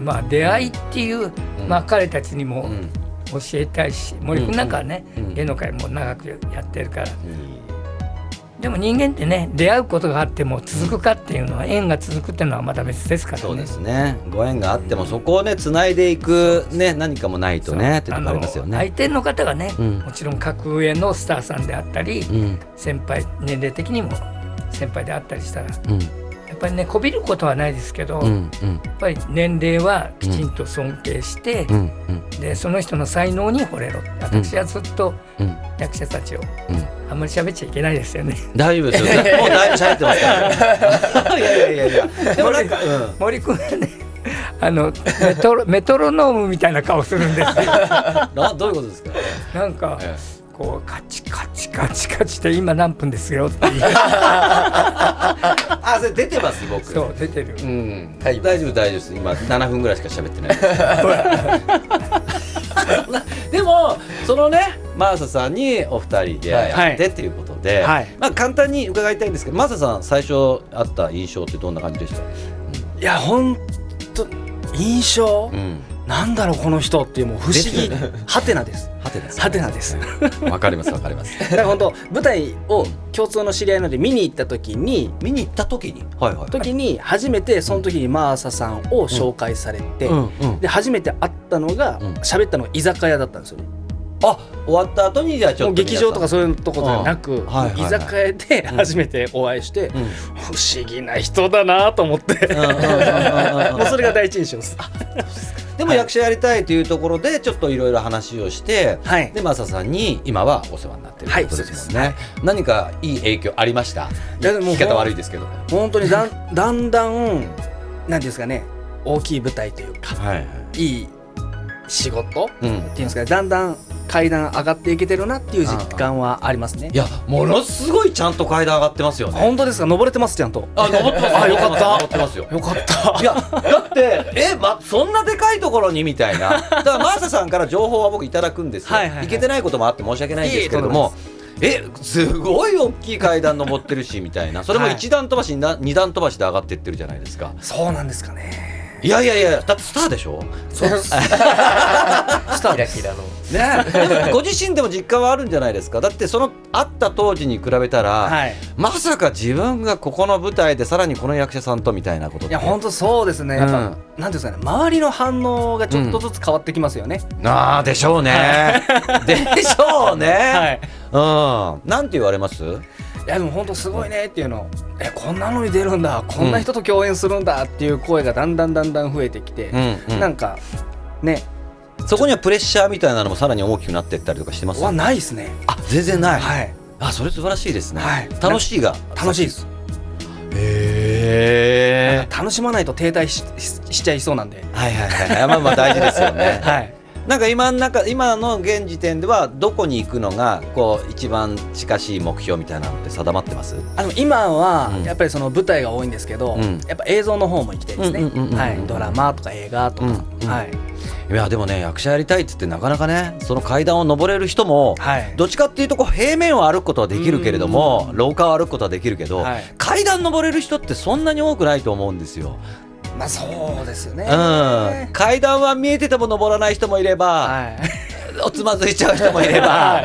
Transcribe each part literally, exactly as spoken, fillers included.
まあ、出会いっていう、うんまあ、彼たちにも教えたいし、森君なんかはね、うんうん、芸能界も長くやってるから、うん、でも人間ってね出会うことがあっても続くかっていうのは、うん、縁が続くっていうのはまた別ですからね。 そうですね、ご縁があってもそこをねつないでいく、ね、何かもないとねってとこありますよね。 相手の方がね、うん、もちろん格上のスターさんであったり、うん、先輩年齢的にも先輩であったりしたら、うんやっぱりねこびることはないですけど、うんうん、やっぱり年齢はきちんと尊敬して、うんうん、でその人の才能に惚れろ。私はずっと役者たちを、うん、あんまり喋っちゃいけないですよね。 大丈夫ですよもうだいぶ喋ってますからいやいやいやいやでもなんか、うん、 森君はねあのメトロ、メトロノームみたいな顔するんですよなどういうことですか。 なんか、ええこうカチカチカチカチって今何分ですよっていうあ、それ出てます僕。 そう出てる、うん、 はい、大丈夫大丈夫です。今ななふんぐらいしか喋ってないですでもそのね真麻さんにお二人でやってっていうことで、はいまあ、簡単に伺いたいんですけど、真麻さん最初あった印象ってどんな感じでした。 いや本当印象、うんなんだろうこの人っていうもう不思議ハテナですハテナです、 ハテナですわかりますわかりますだから本当舞台を共通の知り合いので見に行った時に見に行った時に、 はいはい、時に初めてその時に真麻さんを紹介されて、うんうん、で初めて会ったのが喋、うん、ったのが居酒屋だったんですよね。 あ終わった後にじゃあちょっと劇場とかそういうところじゃなく、はいはいはい、居酒屋で初めてお会いして、うん、不思議な人だなと思ってもうそれが第一印象です。 でも役者やりたいというところでちょっといろいろ話をして、はい、で真麻さんに今はお世話になっているということですもんね、はい、何かいい影響ありました。いやでも聞き方悪いですけど本当にだ ん, だんだん何ですかね大きい舞台というか、はいはい、いい仕事、うん、っていうんですかねだんだん階段上がっていけてるなっていう実感はありますね。 いやものすごいちゃんと階段上がってますよね。 本当ですか。登れてますちゃんと。 あ登ってますあよかった登ってますよ。 よかった。 いやだってえ、ま、そんなでかいところにみたいなだから真麻さんから情報は僕いただくんですよ、はいはいはい、いけてないこともあって申し訳ないんですけれどもえすごい大きい階段登ってるしみたいなそれも一段飛ばしに二段飛ばしで上がっていってるじゃないですか。 そうなんですかね。 いやいやいやだってスターでしょ。 そうスターキラキラのね、でもご自身でも実感はあるんじゃないですか。だってその会った当時に比べたら、はい、まさか自分がここの舞台でさらにこの役者さんとみたいなことって。 いや本当そうですね。やっぱ、うん、なんていうんですかね周りの反応がちょっとずつ変わってきますよね、 うん、ああでしょうね、はい、でしょうね、はい、うん、なんて言われます。 いやでも本当すごいねっていうのえこんなのに出るんだこんな人と共演するんだっていう声がだんだんだんだん増えてきて、うんうん、なんかねそこにはプレッシャーみたいなのもさらに大きくなっていったりとかしてます。 はないですね。 あ全然ない、 はい、 あそれ素晴らしいですね、 はい、 楽しいが楽しいです。 へー楽しまないと停滞 し, しちゃいそうなんではいはいはいまあまあ大事ですよねはいなんか 今, なんか今の現時点ではどこに行くのがこう一番近しい目標みたいなのって定まってます。 あの今はやっぱりその舞台が多いんですけど、うん、やっぱ映像の方も行きたいですね。ドラマとか映画とか、うんうんはい、 いやでもね役者やりたいって言ってなかなかねその階段を上れる人も、はい、どっちかっていうとこう平面を歩くことはできるけれども廊下を歩くことはできるけど、はい、階段上れる人ってそんなに多くないと思うんですよ。 まあそうですね、 うん、階段は見えてても登らない人もいれば、はい、おつまずいちゃう人もいれば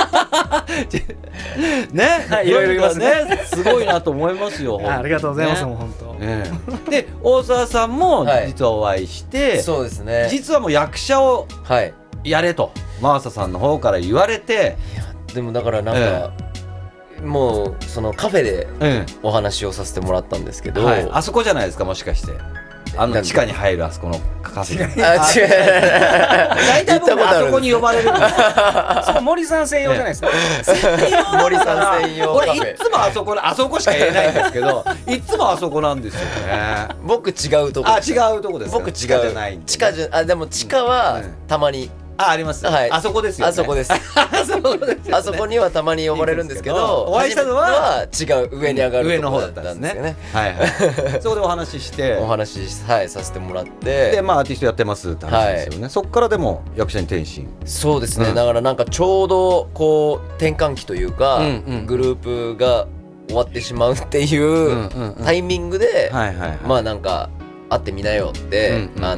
ね、はい、いろいろいますね。すごいなと思いますよあ, ありがとうございます、ね、もう本当、 ね、で大沢さんも実はお会いして、 はい、そうですね実はもう役者をやれと真麻さんの方から言われて。 いやでもだからなんか、ええもうそのカフェでお話をさせてもらったんですけど、うんはい、 あそこじゃないですかもしかしてあの地下に入るあそこのカフェにあ違う大体僕あそこに呼ばれるんですそこ森さん専用じゃないですか、 森さん専用カフェ俺いつもあそこあそこしか言えないんですけどいつもあそこなんですよね。 僕違うとこあ違うとこですか。 僕違う地下じゃないんで、ね、 地下じゃあでも地下はたまに、うんあ, あります、はい、あそこですよね。 あそこですあそこです、ね、あそこにはたまに呼ばれるんですけどお会いしたのは違う上に上がるところだったんですよね。はいはいそこでお話ししてお話し、はい、させてもらってでまあアーティストやってますって話ですよね、はい、そこからでも役者に転身。 そうですね、うん、だからなんかちょうどこう転換期というか、うんうん、グループが終わってしまうっていうタイミングでまあなんか会ってみなよって、うんうん、あ